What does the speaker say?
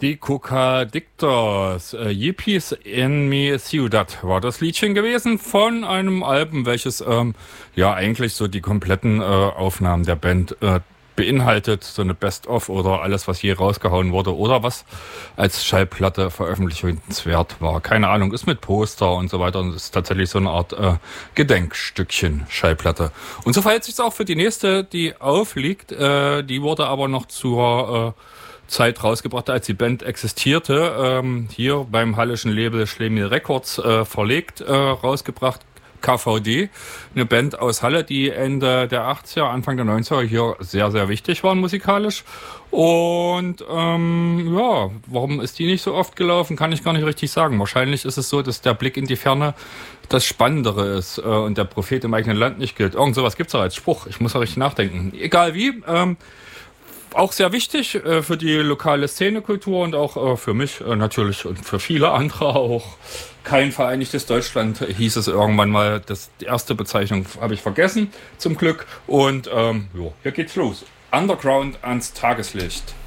Die Cocadictors, Yippies en mi ciudad war das Liedchen gewesen von einem Album, welches ja eigentlich so die kompletten Aufnahmen der Band beinhaltet, so eine Best-of oder alles, was je rausgehauen wurde oder was als Schallplatte veröffentlichungswert war. Keine Ahnung, ist mit Poster und so weiter und ist tatsächlich so eine Art Gedenkstückchen Schallplatte. Und so verhält sich es auch für die nächste, die aufliegt. Die wurde aber noch zur Zeit rausgebracht, als die Band existierte, hier beim hallischen Label Schlemiel Records verlegt, rausgebracht. KVD, eine Band aus Halle, die Ende der 80er, Anfang der 90er hier sehr, sehr wichtig waren musikalisch. Und ja, warum ist die nicht so oft gelaufen, kann ich gar nicht richtig sagen. Wahrscheinlich ist es so, dass der Blick in die Ferne das Spannendere ist und der Prophet im eigenen Land nicht gilt. Irgend sowas gibt's ja als Spruch. Ich muss ja richtig nachdenken. Egal wie, auch sehr wichtig für die lokale Szenekultur und auch für mich natürlich und für viele andere auch. Kein vereinigtes Deutschland hieß es irgendwann mal. Die erste Bezeichnung habe ich vergessen, zum Glück. Und jo, hier geht's los. Underground ans Tageslicht.